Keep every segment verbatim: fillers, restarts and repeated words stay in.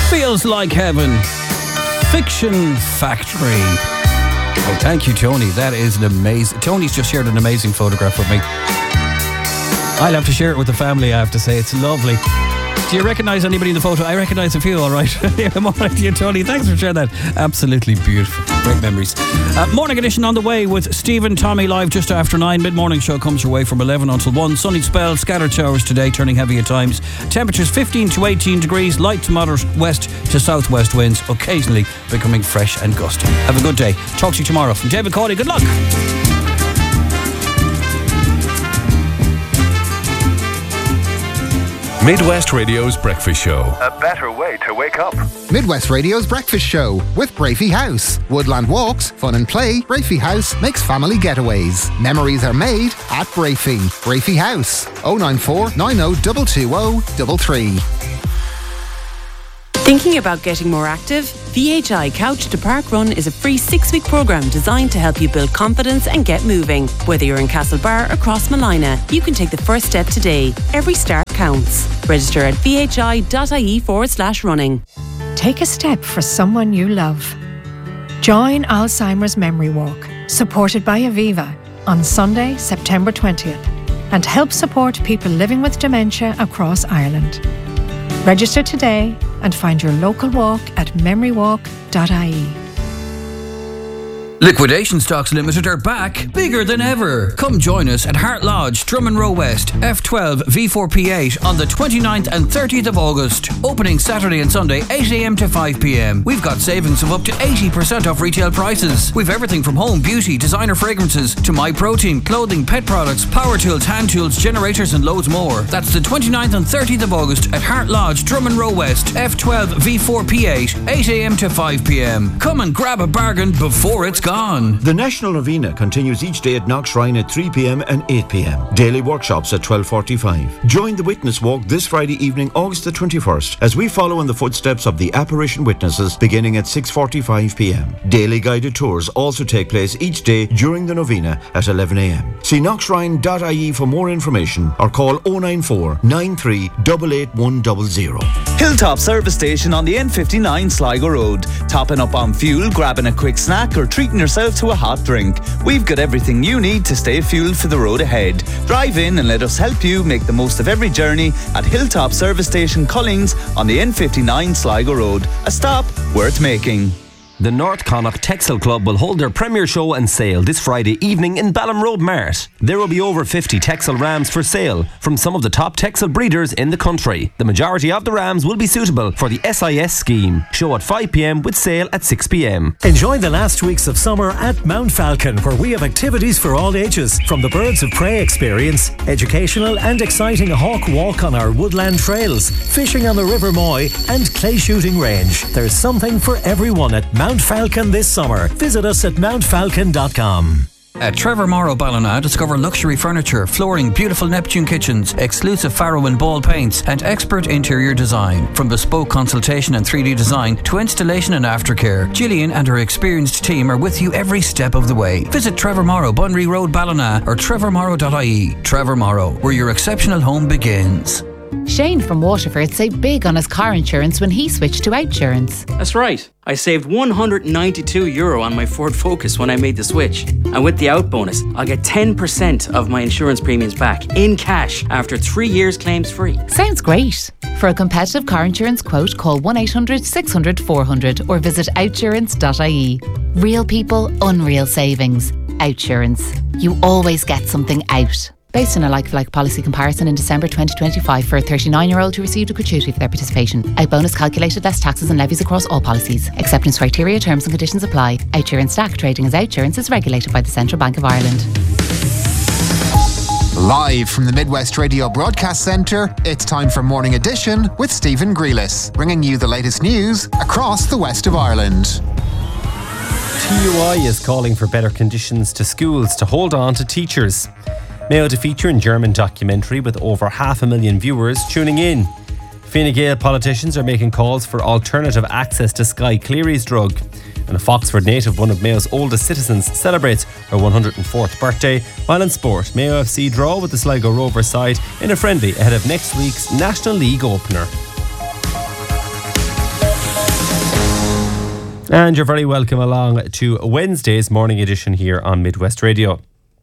Feels Like Heaven. Fiction Factory. Oh, thank you, Tony. That is an amazing... Tony's just shared an amazing photograph with me. I'll have to share it with the family, I have to say. It's lovely. Do you recognise anybody in the photo? I recognise a few, all right. I'm all right to you, Tony. Thanks for sharing that. Absolutely beautiful. Great memories. Uh, morning edition on the way with Stephen Tommy live just after nine. Mid-morning show comes your way from eleven until one. Sunny spell, scattered showers today, turning heavy at times. Temperatures fifteen to eighteen degrees, light to moderate west to southwest winds, occasionally becoming fresh and gusty. Have a good day. Talk to you tomorrow. From David Cawley, good luck. Midwest Radio's Breakfast Show. A better way to wake up. Midwest Radio's Breakfast Show with Brafey House. Woodland walks, fun and play. Brafey House makes family getaways. Memories are made at Brafey. Brafey House. oh nine four, nine oh two two oh three three. Thinking about getting more active? V H I Couch to Park Run is a free six-week programme designed to help you build confidence and get moving. Whether you're in Castlebar or Crossmalina, you can take the first step today. Every start counts. Register at vhi.ie forward slash running. Take a step for someone you love. Join Alzheimer's Memory Walk, supported by Aviva, on Sunday, September twentieth, and help support people living with dementia across Ireland. Register today and find your local walk at memory walk dot I E. Liquidation Stocks Limited are back, bigger than ever. Come join us at Hart Lodge, Drummond Row West, F twelve V four P eight on the twenty-ninth and thirtieth of August. Opening Saturday and Sunday, eight a m to five p m. We've got savings of up to eighty percent off retail prices. We've everything from home, beauty, designer fragrances to My Protein, clothing, pet products, power tools, hand tools, generators and loads more. That's the twenty-ninth and thirtieth of August at Hart Lodge, Drummond Row West, F twelve V four P eight, eight a m to five p m. Come and grab a bargain before it's gone. The National Novena continues each day at Knockshrine at three p m and eight p m. Daily workshops at twelve forty-five. Join the Witness Walk this Friday evening, August the twenty-first, as we follow in the footsteps of the apparition witnesses beginning at six forty-five p m. Daily guided tours also take place each day during the Novena at eleven a m. See knockshrine dot I E for more information or call oh nine four, nine three eight eight one zero zero. Hilltop Service Station on the N fifty-nine Sligo Road. Topping up on fuel, grabbing a quick snack or treating yourself to a hot drink. We've got everything you need to stay fueled for the road ahead. Drive in and let us help you make the most of every journey at Hilltop Service Station Cullings on the N fifty-nine Sligo Road. A stop worth making. The North Connacht Texel Club will hold their premier show and sale this Friday evening in Ballinrobe Mart. There will be over fifty Texel rams for sale from some of the top Texel breeders in the country. The majority of the rams will be suitable for the S I S scheme. Show at five p m with sale at six p m. Enjoy the last weeks of summer at Mount Falcon, where we have activities for all ages, from the Birds of Prey experience, educational and exciting hawk walk on our woodland trails, fishing on the River Moy and clay shooting range. There's something for everyone at Mount Mount Falcon this summer. Visit us at mount falcon dot com. At Trevor Morrow Ballina, discover luxury furniture, flooring, beautiful Neptune kitchens, exclusive Faro and Ball paints, and expert interior design. From bespoke consultation and three D design to installation and aftercare, Gillian and her experienced team are with you every step of the way. Visit Trevor Morrow, Bunry Road, Ballina, or trevor morrow dot I E. Trevor Morrow, where your exceptional home begins. Shane from Waterford saved big on his car insurance when he switched to Outsurance. That's right. I saved one hundred ninety-two euro on my Ford Focus when I made the switch. And with the out bonus, I'll get ten percent of my insurance premiums back in cash after three years claims free. Sounds great. For a competitive car insurance quote, call one eight hundred six hundred four hundred or visit outsurance dot I E. Real people, unreal savings. Outsurance. You always get something out. Based on a like-for-like policy comparison in December twenty twenty-five for a thirty-nine-year-old who received a gratuity for their participation. Out bonus calculated less taxes and levies across all policies. Acceptance criteria, terms and conditions apply. Outsurance Stack trading as Outsurance is regulated by the Central Bank of Ireland. Live from the Midwest Radio Broadcast Centre, it's time for Morning Edition with Stephen Grealis, bringing you the latest news across the west of Ireland. T U I is calling for better conditions to schools to hold on to teachers. Mayo to feature in German documentary with over half a million viewers tuning in. Fine Gael politicians are making calls for alternative access to Sky Cleary's drug. And a Foxford native, one of Mayo's oldest citizens, celebrates her one hundred fourth birthday. While in sport, Mayo F C draw with the Sligo Rovers side in a friendly ahead of next week's National League opener. And you're very welcome along to Wednesday's morning edition here on Midwest Radio.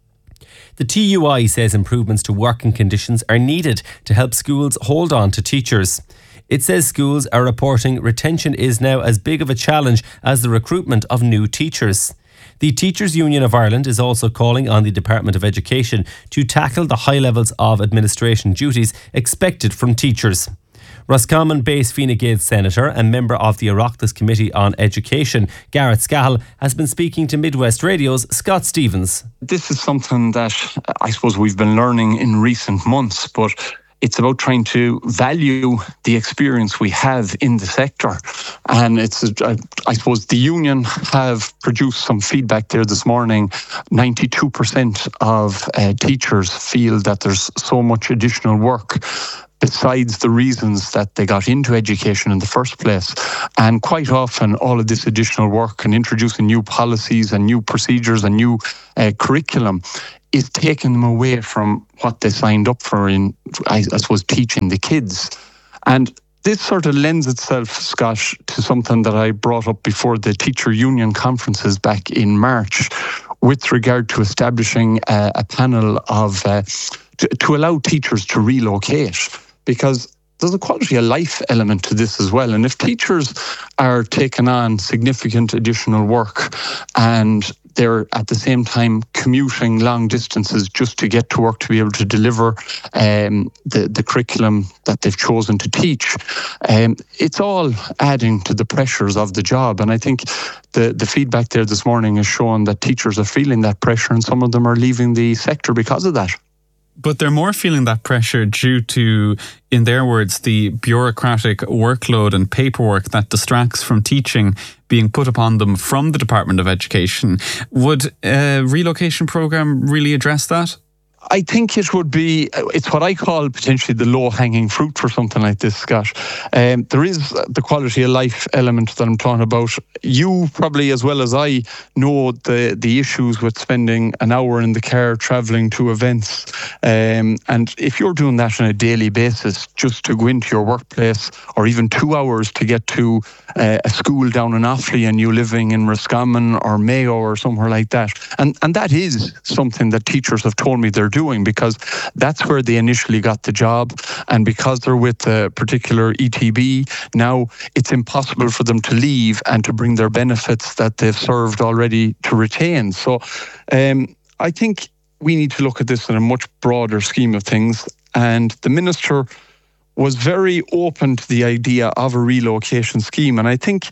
The T U I says improvements to working conditions are needed to help schools hold on to teachers. It says schools are reporting retention is now as big of a challenge as the recruitment of new teachers. The Teachers Union of Ireland is also calling on the Department of Education to tackle the high levels of administration duties expected from teachers. Roscommon-based Fine Gael Senator and member of the Oireachtas Committee on Education, Garrett Scahill, has been speaking to Midwest Radio's Scott Stevens. This is something that I suppose we've been learning in recent months, but it's about trying to value the experience we have in the sector. And it's, I suppose the union have produced some feedback there this morning. ninety-two percent of uh, teachers feel that there's so much additional work besides the reasons that they got into education in the first place. And quite often all of this additional work and introducing new policies and new procedures and new uh, curriculum is taking them away from what they signed up for in, I, I suppose, teaching the kids. And this sort of lends itself, Scott, to something that I brought up before the teacher union conferences back in March with regard to establishing a, a panel of, uh, to, to allow teachers to relocate, because there's a quality of life element to this as well. And if teachers are taking on significant additional work and they're at the same time commuting long distances just to get to work to be able to deliver um, the, the curriculum that they've chosen to teach, um, it's all adding to the pressures of the job. And I think the, the feedback there this morning is showing that teachers are feeling that pressure and some of them are leaving the sector because of that. But they're more feeling that pressure due to, in their words, the bureaucratic workload and paperwork that distracts from teaching being put upon them from the Department of Education. Would a relocation programme really address that? I think it would be, it's what I call potentially the low-hanging fruit for something like this, Scott. Um, there is the quality of life element that I'm talking about. You probably, as well as I, know the, the issues with spending an hour in the car travelling to events. Um, and if you're doing that on a daily basis, just to go into your workplace, or even two hours to get to uh, a school down in Offaly and you living in Roscommon or Mayo or somewhere like that. And, and that is something that teachers have told me they're doing, because that's where they initially got the job, and because they're with a particular E T B now, it's impossible for them to leave and to bring their benefits that they've served already to retain. So um, I think we need to look at this in a much broader scheme of things, and the Minister was very open to the idea of a relocation scheme. And I think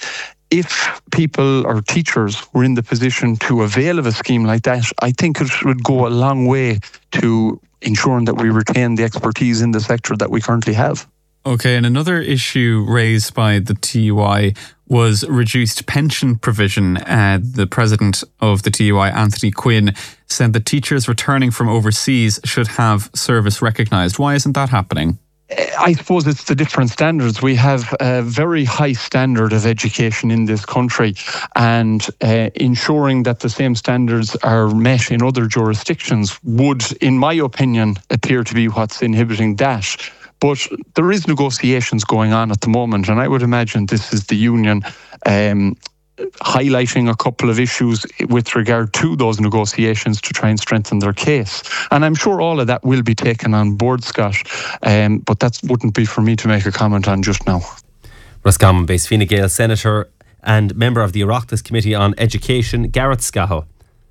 if people or teachers were in the position to avail of a scheme like that, I think it would go a long way to ensuring that we retain the expertise in the sector that we currently have. Okay, and another issue raised by the T U I was reduced pension provision. Uh, the president of the T U I, Anthony Quinn, said that teachers returning from overseas should have service recognised. Why isn't that happening? I suppose it's the different standards. We have a very high standard of education in this country, and uh, ensuring that the same standards are met in other jurisdictions would, in my opinion, appear to be what's inhibiting that. But there is negotiations going on at the moment, and I would imagine this is the union um, highlighting a couple of issues with regard to those negotiations to try and strengthen their case. And I'm sure all of that will be taken on board, Scott, um, but that wouldn't be for me to make a comment on just now. Roscommon-based Fine Gael Senator and member of the Oireachtas Committee on Education, Garrett Scahill.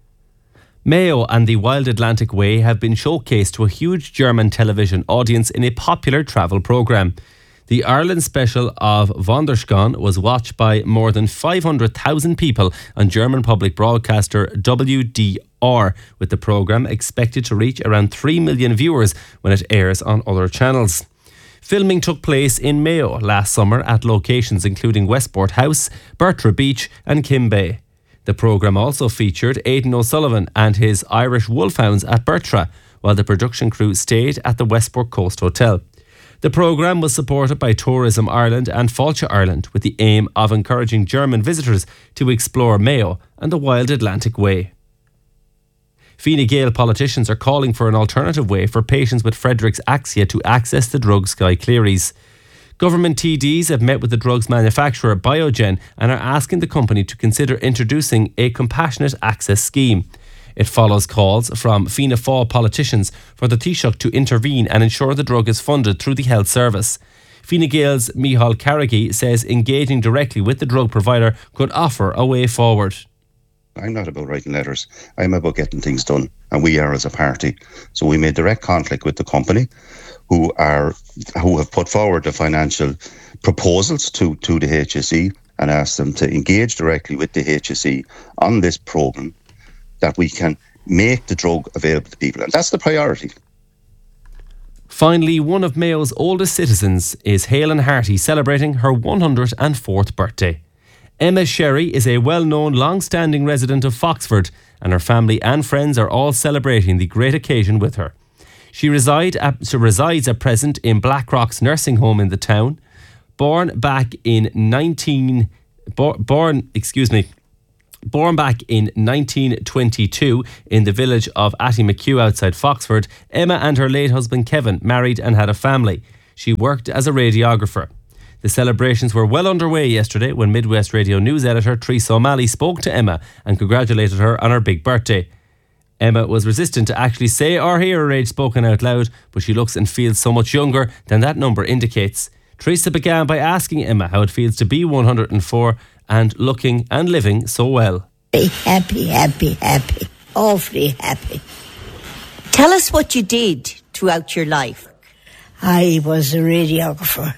Mayo and the Wild Atlantic Way have been showcased to a huge German television audience in a popular travel programme. The Ireland special of Wanderschön was watched by more than five hundred thousand people on German public broadcaster W D R, with the programme expected to reach around three million viewers when it airs on other channels. Filming took place in Mayo last summer at locations including Westport House, Bertra Beach and Kimbay. The programme also featured Aidan O'Sullivan and his Irish Wolfhounds at Bertra, while the production crew stayed at the Westport Coast Hotel. The programme was supported by Tourism Ireland and Fáilte Ireland, with the aim of encouraging German visitors to explore Mayo and the Wild Atlantic Way. Fine Gael politicians are calling for an alternative way for patients with Friedreich's ataxia to access the drug Sky Clearies. Government T Ds have met with the drugs manufacturer Biogen and are asking the company to consider introducing a compassionate access scheme. It follows calls from Fianna Fáil politicians for the Taoiseach to intervene and ensure the drug is funded through the health service. Fine Gael's Micheál Carrigy says engaging directly with the drug provider could offer a way forward. I'm not about writing letters. I'm about getting things done, and we are as a party. So we made direct conflict with the company, who are who have put forward the financial proposals to, to the H S E, and asked them to engage directly with the H S E on this programme, that we can make the drug available to people. And that's the priority. Finally, one of Mayo's oldest citizens is Helen Harty, celebrating her one hundred fourth birthday. Emma Sherry is a well-known, long-standing resident of Foxford, and her family and friends are all celebrating the great occasion with her. She, reside at, she resides at present in Blackrock's nursing home in the town. Born back in nineteen, bo- born, excuse me, born back in nineteen twenty-two in the village of Atty-McHugh outside Foxford, Emma and her late husband Kevin married and had a family. She worked as a radiographer. The celebrations were well underway yesterday when Midwest Radio News editor Teresa O'Malley spoke to Emma and congratulated her on her big birthday. Emma was resistant to actually say or hear her age spoken out loud, but she looks and feels so much younger than that number indicates. Teresa began by asking Emma how it feels to be one hundred four and looking and living so well. Happy, happy, happy. Awfully happy. Tell us what you did throughout your life. I was a radiographer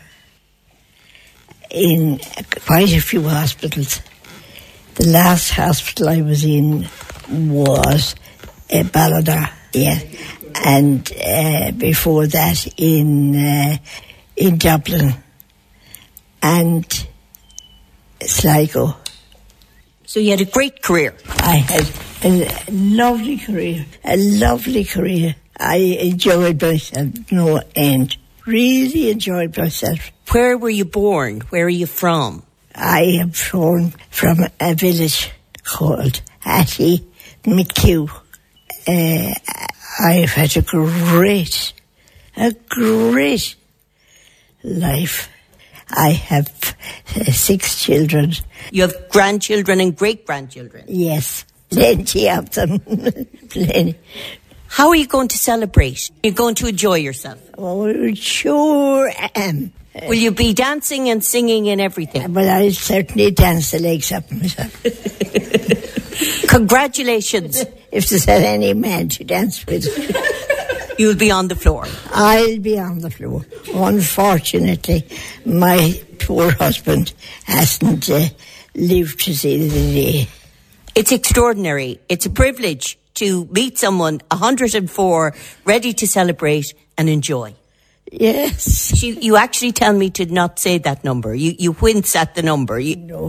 in quite a few hospitals. The last hospital I was in was uh, Ballina, yeah, and uh, before that in uh, in Dublin and Sligo. So you had a great career. I had a lovely career, a lovely career. I enjoyed myself, no end. Really enjoyed myself. Where were you born? Where are you from? I am from, from a village called Atty-McHugh. Uh, I've had a great, a great life. I have uh, six children. You have grandchildren and great-grandchildren? Yes, plenty of them. Plenty. How are you going to celebrate? You're going to enjoy yourself? Oh, sure am. Will you be dancing and singing and everything? Well, I'll certainly dance the legs up myself. Congratulations. If there's any man to dance with. You'll be on the floor. I'll be on the floor. Unfortunately, my poor husband hasn't uh, lived to see the day. It's extraordinary. It's a privilege to meet someone one hundred four, ready to celebrate and enjoy. Yes. She, you actually tell me to not say that number. You you wince at the number. You, no.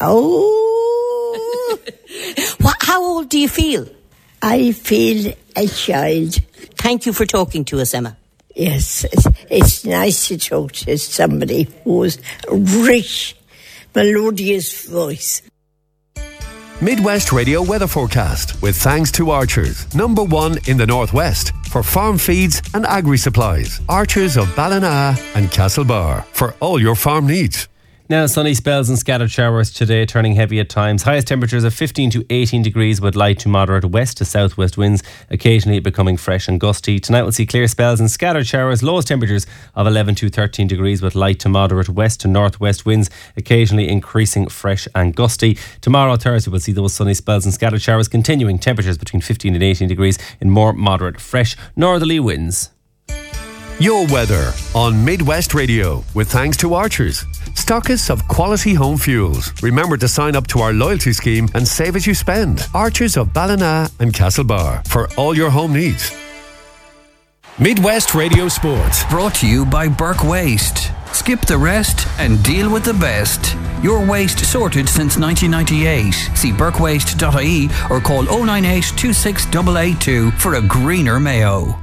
Oh. What, how old do you feel? I feel a child. Thank you for talking to us, Emma. Yes, it's, it's nice to talk to somebody who's a rich, melodious voice. Midwest Radio weather forecast with thanks to Archers, number one in the Northwest for farm feeds and agri supplies. Archers of Ballina and Castlebar for all your farm needs. Now, sunny spells and scattered showers today, turning heavy at times. Highest temperatures of fifteen to eighteen degrees with light to moderate west to southwest winds, occasionally becoming fresh and gusty. Tonight we'll see clear spells and scattered showers. Lowest temperatures of eleven to thirteen degrees with light to moderate west to northwest winds, occasionally increasing fresh and gusty. Tomorrow, Thursday, we'll see those sunny spells and scattered showers continuing. Temperatures between fifteen and eighteen degrees in more moderate, fresh northerly winds. Your weather on Midwest Radio with thanks to Archers, stockists of quality home fuels. Remember to sign up to our loyalty scheme and save as you spend. Archers of Ballina and Castlebar for all your home needs. Midwest Radio Sports brought to you by Burke Waste. Skip the rest and deal with the best. Your waste sorted since nineteen ninety-eight. See burke waste dot I E or call oh nine eight two six eight eight two for a greener Mayo.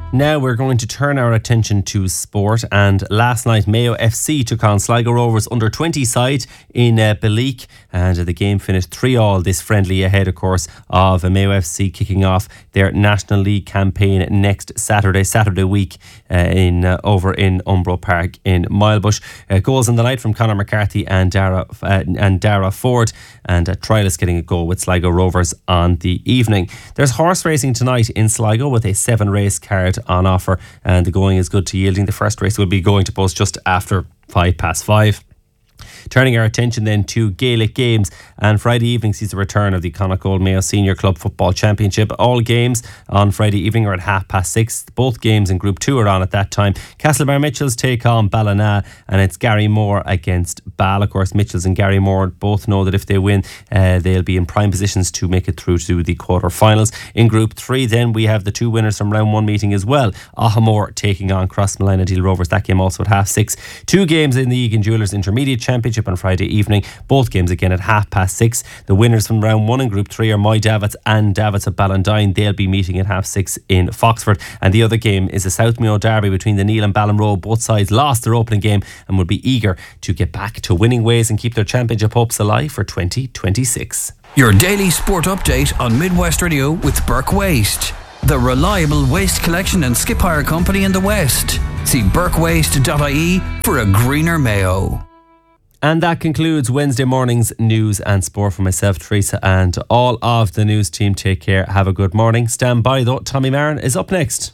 Now we're going to turn our attention to sport, and last night Mayo F C took on Sligo Rovers under twenty side in uh, Beleek, and uh, the game finished three all, this friendly ahead of course of uh, Mayo F C kicking off their National League campaign next Saturday, Saturday week uh, in uh, over in Umbro Park in Milebush. Uh, goals in the night from Conor McCarthy and Dara, uh, and Dara Ford, and uh, Trialis getting a goal with Sligo Rovers on the evening. There's horse racing tonight in Sligo with a seven race card on offer, and the going is good to yielding. The first race will be going to post just after five past five. Turning our attention then to Gaelic games, and Friday evening sees the return of the Connacht Gold Mayo Senior Club Football Championship. All games on Friday evening are at half past six. Both games in Group two are on at that time. Castlebar Mitchells take on Ballina, and it's Gary Moore against Ball. Of course, Mitchells and Gary Moore both know that if they win, uh, they'll be in prime positions to make it through to the quarter-finals. In Group three then, we have the two winners from round one meeting as well. Ahamore taking on Crossmolina Deal Rovers. That game also at half six. Two games in the Egan Jewellers Intermediate Championship on Friday evening. Both games again at half past six. The winners from round one in Group three are Moy Davits and Davits of Ballandine. They'll be meeting at half six in Foxford. And the other game is a South Mayo derby between the Neil and Ballinrobe. Both sides lost their opening game and will be eager to get back to winning ways and keep their championship hopes alive for twenty twenty-six. Your daily sport update on Midwest Radio with Burke Waste, the reliable waste collection and skip hire company in the West. See burke waste dot I E for a greener Mayo. And that concludes Wednesday morning's news and sport for myself, Teresa, and all of the news team. Take care. Have a good morning. Stand by though. Tommy Marin is up next.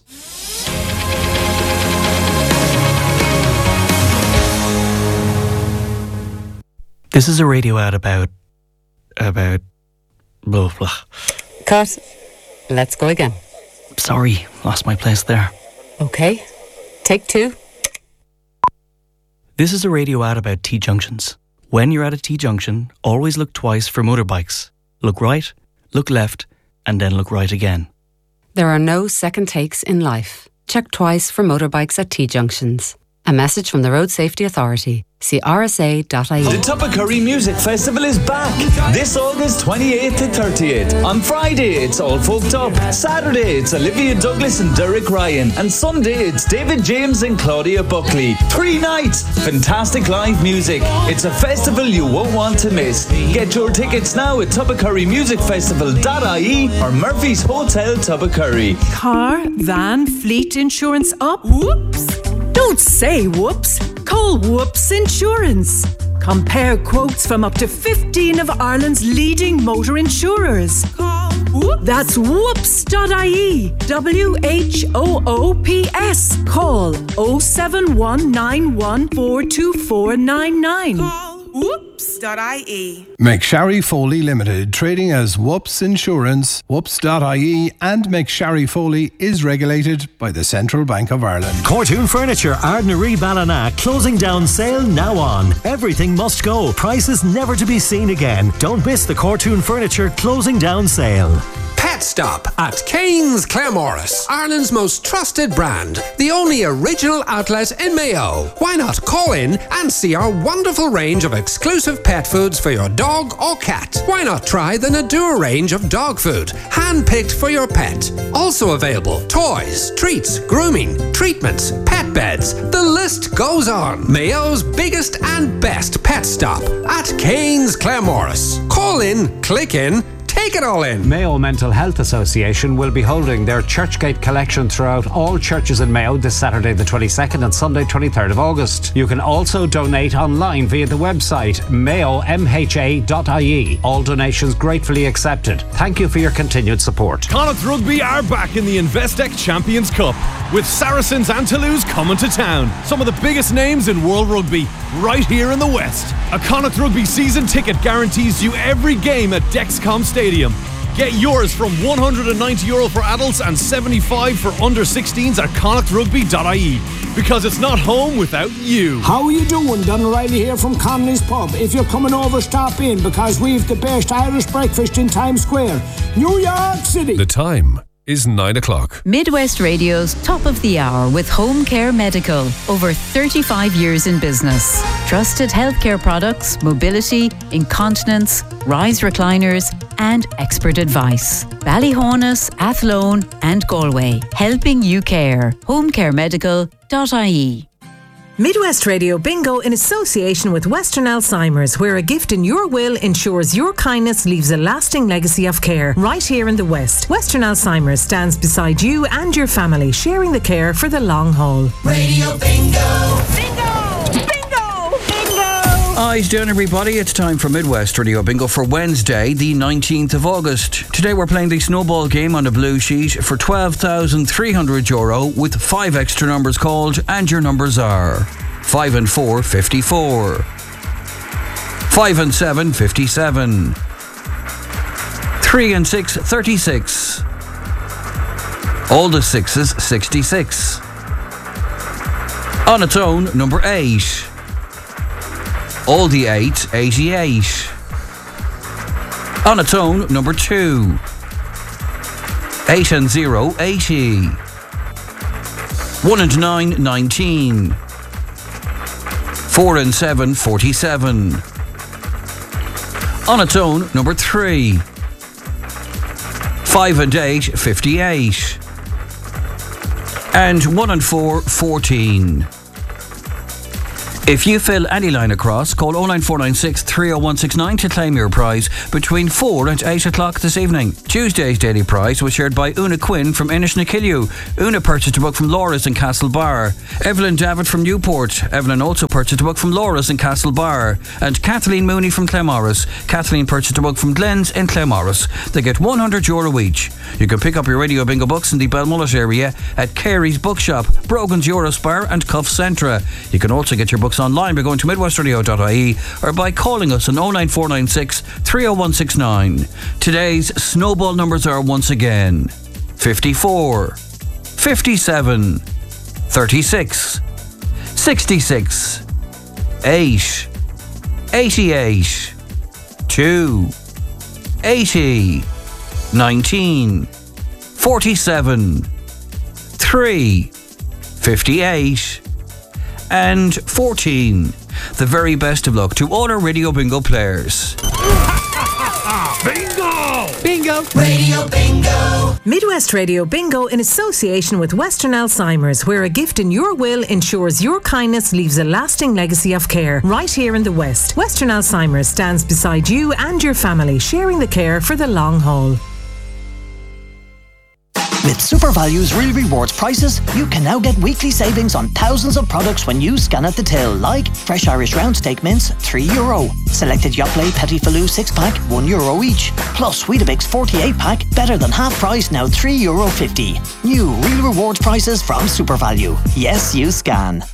This is a radio ad about about blah blah. Cut. Let's go again. Sorry, lost my place there. Okay. Take two. This is a radio ad about T-junctions. When you're at a T-junction, always look twice for motorbikes. Look right, look left, and then look right again. There are no second takes in life. Check twice for motorbikes at T-junctions. A message from the Road Safety Authority. See R S A dot I E. The Tubbercurry Music Festival is back this August twenty-eighth to thirtieth. On Friday, it's All Folked Up. Saturday, it's Olivia Douglas and Derek Ryan. And Sunday, it's David James and Claudia Buckley. Three nights, fantastic live music. It's a festival you won't want to miss. Get your tickets now at tubbercurry music festival dot I E or Murphy's Hotel Tubbercurry. Car, van, fleet insurance up? Whoops! Don't say whoops. Call Whoops Insurance. Compare quotes from up to fifteen of Ireland's leading motor insurers. Call Whoops. That's whoops dot I E. W H O O P S. Call oh seven one nine one four two four nine nine. Call whoops dot I E. McSharry Foley Limited, trading as Whoops Insurance, whoops dot I E, and McSharry Foley is regulated by the Central Bank of Ireland. Cortoon Furniture, Ardnaree Ballina, closing down sale now on. Everything must go. Prices never to be seen again. Don't miss the Cortoon Furniture closing down sale. Pet Stop at Kane's Claremorris, Ireland's most trusted brand, the only original outlet in Mayo. Why not call in and see our wonderful range of exclusive pet foods for your dog or cat? Why not try the Nadua range of dog food, hand-picked for your pet? Also available, toys, treats, grooming, treatments, pet beds. The list goes on. Mayo's biggest and best pet stop at Kane's Claremorris. Call in, click in, take it all in. Mayo Mental Health Association will be holding their Churchgate collection throughout all churches in Mayo this Saturday the twenty-second and Sunday twenty-third of August. You can also donate online via the website mayo m h a dot I E. All donations gratefully accepted. Thank you for your continued support. Connacht Rugby are back in the Investec Champions Cup with Saracens and Toulouse coming to town. Some of the biggest names in World Rugby right here in the West. A Connacht Rugby season ticket guarantees you every game at Dexcom Stadium. Get yours from one hundred ninety euro for adults and seventy-five for under sixteens at connacht rugby dot I E. Because it's not home without you. How are you doing? Don O'Reilly here from Connolly's Pub. If you're coming over, stop in because we've the best Irish breakfast in Times Square, New York City. The time is nine o'clock. Midwest Radio's Top of the Hour with Home Care Medical. Over thirty-five years in business. Trusted healthcare products, mobility, incontinence, rise recliners and expert advice. Ballyhonus, Athlone and Galway. Helping you care. home care medical dot I E. Midwest Radio Bingo in association with Western Alzheimer's, where a gift in your will ensures your kindness leaves a lasting legacy of care. Right here in the West, Western Alzheimer's stands beside you and your family, sharing the care for the long haul. Radio Bingo! Eyes down, everybody. It's time for Midwest Radio Bingo for Wednesday, the nineteenth of August. Today we're playing the snowball game on a blue sheet for twelve thousand three hundred euro with five extra numbers called, and your numbers are five and four, fifty-four, five and seven, fifty-seven, three and six, thirty-six, all the sixes, sixty-six. On its own, number eight. All the eight, eighty-eight. On its own, number two. Eight and zero, eighty. One and nine, nineteen. Four and seven, forty-seven. On its own, number three. Five and eight, fifty-eight. And one and four, fourteen. If you fill any line across, call oh nine four nine six, three oh one six nine to claim your prize between four and eight o'clock this evening. Tuesday's daily prize was shared by Una Quinn from Inishnakill. Una purchased a book from Laura's in Castlebar. Evelyn David from Newport. Evelyn also purchased a book from Laura's in Castlebar. And Kathleen Mooney from Claremorris. Kathleen purchased a book from Glenn's in Claremorris. They get one hundred euro each. You can pick up your Radio Bingo books in the Belmullet area at Carey's Bookshop, Brogan's Eurospar and Cuff Centra. You can also get your books online by going to midwest radio dot I E or by calling us on oh nine four nine six, three oh one six nine. Today's snowball numbers are once again fifty-four, fifty-seven, thirty-six, sixty-six, eight, eighty-eight, two, eighty, nineteen, forty-seven, three, fifty-eight, and fourteen. The very best of luck to all our Radio Bingo players. Bingo! Bingo! Radio Bingo! Midwest Radio Bingo in association with Western Alzheimer's, where a gift in your will ensures your kindness leaves a lasting legacy of care. Right here in the West, Western Alzheimer's stands beside you and your family, sharing the care for the long haul. With SuperValue's Real Rewards prices, you can now get weekly savings on thousands of products when you scan at the till, like fresh Irish round steak mince, three euro. Selected Yoplait Petit Filou six pack, one euro each. Plus Weetabix forty-eight pack, better than half price, now three euro fifty. New Real Rewards prices from SuperValue. Yes, you scan.